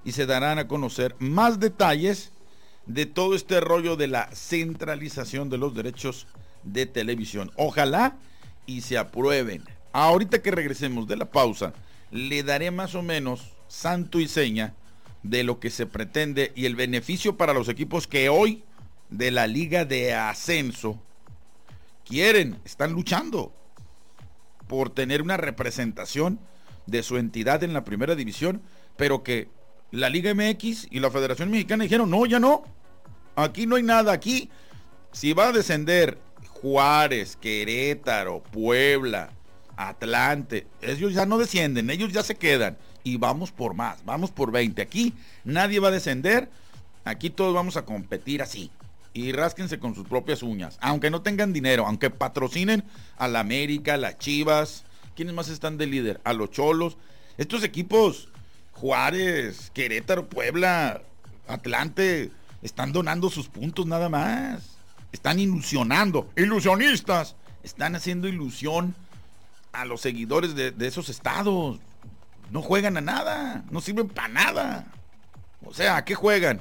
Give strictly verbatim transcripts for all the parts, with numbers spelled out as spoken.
y se darán a conocer más detalles de todo este rollo de la centralización de los derechos de televisión. Ojalá y se aprueben. Ahorita que regresemos de la pausa, le daré más o menos santo y seña de lo que se pretende y el beneficio para los equipos que hoy de la Liga de Ascenso quieren, están luchando por tener una representación de su entidad en la primera división, pero que la Liga M X y la Federación Mexicana dijeron, no, ya no, aquí no hay nada, aquí si va a descender Juárez, Querétaro, Puebla, Atlante, ellos ya no descienden, ellos ya se quedan y vamos por más, vamos por veinte, aquí nadie va a descender, aquí todos vamos a competir así y rásquense con sus propias uñas, aunque no tengan dinero, aunque patrocinen a la América, a las Chivas, ¿quiénes más están de líder? A los Cholos, estos equipos, Juárez, Querétaro, Puebla, Atlante, están donando sus puntos nada más, están ilusionando, ilusionistas, están haciendo ilusión a los seguidores de, de esos estados, no juegan a nada, no sirven para nada, o sea, ¿a qué juegan?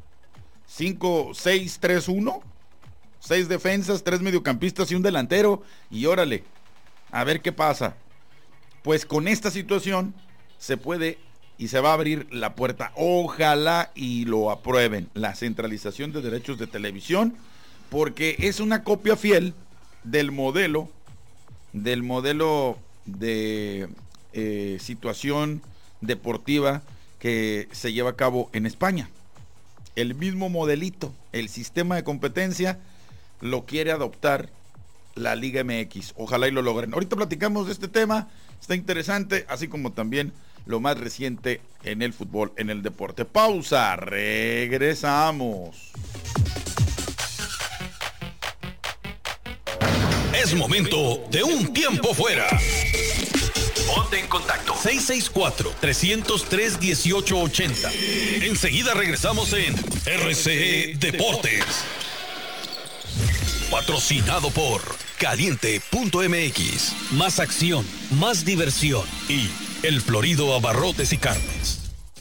cinco, seis, tres, uno, seis defensas, tres mediocampistas y un delantero, y órale, a ver qué pasa. Pues con esta situación se puede y se va a abrir la puerta, ojalá y lo aprueben, la centralización de derechos de televisión, porque es una copia fiel del modelo, del modelo de eh, situación deportiva que se lleva a cabo en España. El mismo modelito, el sistema de competencia lo quiere adoptar la Liga M X. Ojalá y lo logren. Ahorita platicamos de este tema, está interesante, así como también lo más reciente en el fútbol, en el deporte. Pausa, regresamos. Es momento de un tiempo fuera. Ponte en contacto. seis seis cuatro, tres cero tres, uno ocho ocho cero. Enseguida regresamos en R C E Deportes. Patrocinado por Caliente punto M X. Más acción, más diversión y El Florido Abarrotes y Carnes.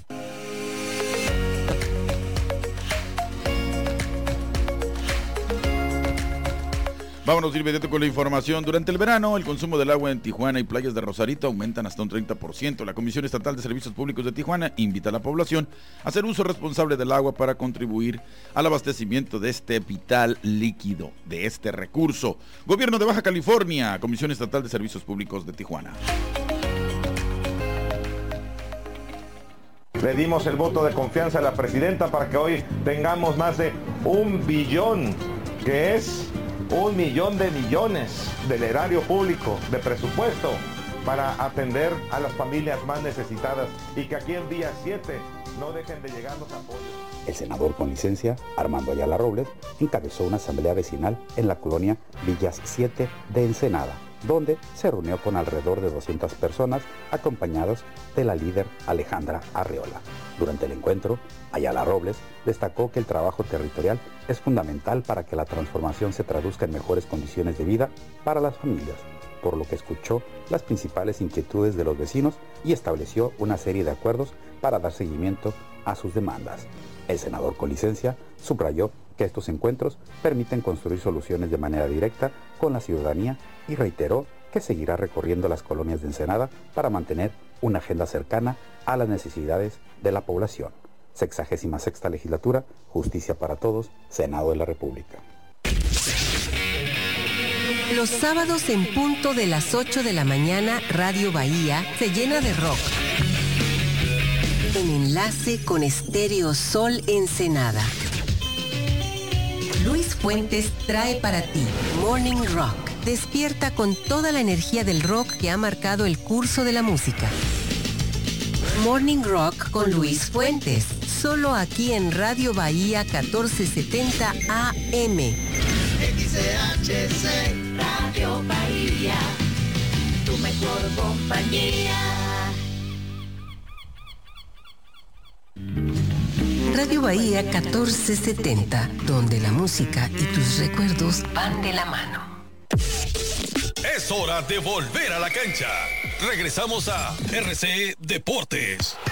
Vámonos de inmediato con la información. Durante el verano, el consumo del agua en Tijuana y playas de Rosarito aumentan hasta un treinta por ciento. La Comisión Estatal de Servicios Públicos de Tijuana invita a la población a hacer uso responsable del agua para contribuir al abastecimiento de este vital líquido, de este recurso. Gobierno de Baja California, Comisión Estatal de Servicios Públicos de Tijuana. Le dimos el voto de confianza a la presidenta para que hoy tengamos más de un billón, que es un millón de millones del erario público, de presupuesto, para atender a las familias más necesitadas y que aquí el día siete no dejen de llegar los apoyos. El senador con licencia, Armando Ayala Robles, encabezó una asamblea vecinal en la colonia Villas siete de Ensenada, donde se reunió con alrededor de doscientas personas, acompañados de la líder Alejandra Arreola. Durante el encuentro, Ayala Robles destacó que el trabajo territorial es fundamental para que la transformación se traduzca en mejores condiciones de vida para las familias, por lo que escuchó las principales inquietudes de los vecinos y estableció una serie de acuerdos para dar seguimiento a sus demandas. El senador con licencia subrayó que estos encuentros permiten construir soluciones de manera directa con la ciudadanía y reiteró que seguirá recorriendo las colonias de Ensenada para mantener una agenda cercana a las necesidades de la población. Sexagésima sexta legislatura, Justicia para Todos, Senado de la República. Los sábados en punto de las ocho de la mañana, Radio Bahía se llena de rock. En enlace con Estéreo Sol Ensenada. Luis Fuentes trae para ti Morning Rock. Despierta con toda la energía del rock que ha marcado el curso de la música. Morning Rock con Luis Fuentes, solo aquí en Radio Bahía catorce setenta A M. X H C Radio Bahía, tu mejor compañía. Radio Bahía catorce setenta, donde la música y tus recuerdos van de la mano. Es hora de volver a la cancha. Regresamos a R C E Deportes.